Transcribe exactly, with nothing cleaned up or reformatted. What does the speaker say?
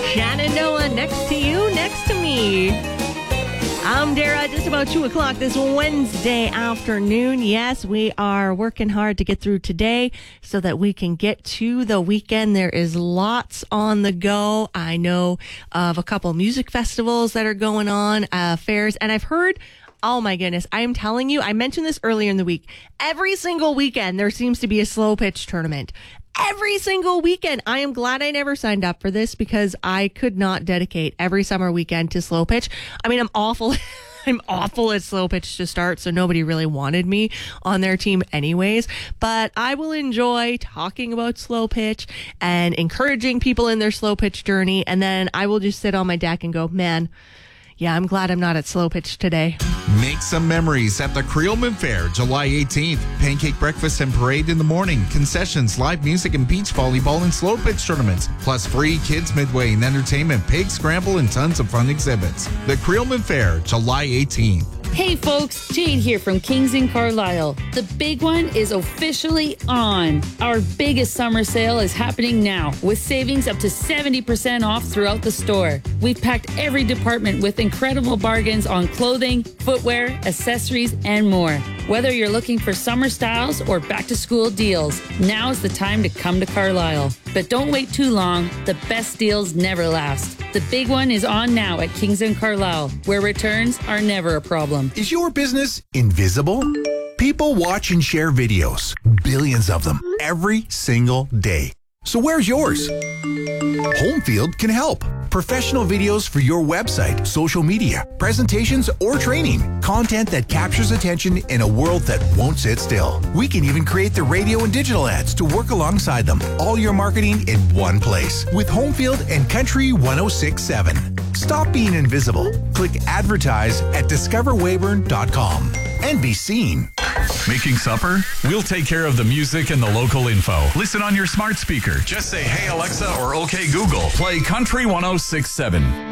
Shenandoah, next to you, next to me. I'm Dara, just about two o'clock this Wednesday afternoon. Yes, we are working hard to get through today so that we can get to the weekend. There is lots on the go. I know of a couple music festivals that are going on, uh, fairs, and I've heard, oh my goodness, I am telling you, I mentioned this earlier in the week. Every single weekend, there seems to be a slow pitch tournament. Every single weekend. I am glad I never signed up for this because I could not dedicate every summer weekend to slow pitch. I mean, I'm awful. I'm awful at slow pitch to start, so nobody really wanted me on their team anyways. But I will enjoy talking about slow pitch and encouraging people in their slow pitch journey. And then I will just sit on my deck and go, man, yeah, I'm glad I'm not at slow pitch today. Make some memories at the Creelman Fair, July eighteenth. Pancake breakfast and parade in the morning. Concessions, live music, and beach volleyball and slow pitch tournaments. Plus free kids midway and entertainment, pig scramble, and tons of fun exhibits. The Creelman Fair, July eighteenth. Hey folks, Jade here from Kings and Carlisle. The big one is officially on. Our biggest summer sale is happening now with savings up to seventy percent off throughout the store. We've packed every department with incredible bargains on clothing, footwear, accessories, and more. Whether you're looking for summer styles or back-to-school deals, now's the time to come to Carlisle. But don't wait too long. The best deals never last. The big one is on now at Kings and Carlisle, where returns are never a problem. Is your business invisible? People watch and share videos, billions of them, every single day. So where's yours? Homefield can help. Professional videos for your website, social media, presentations, or training. Content that captures attention in a world that won't sit still. We can even create the radio and digital ads to work alongside them. All your marketing in one place with Homefield and Country one oh six point seven. Stop being invisible. Click advertise at discover weyburn dot com and be seen. Making supper? We'll take care of the music and the local info. Listen on your smart speaker. Just say, hey Alexa or okay Google. Play Country one oh six point seven.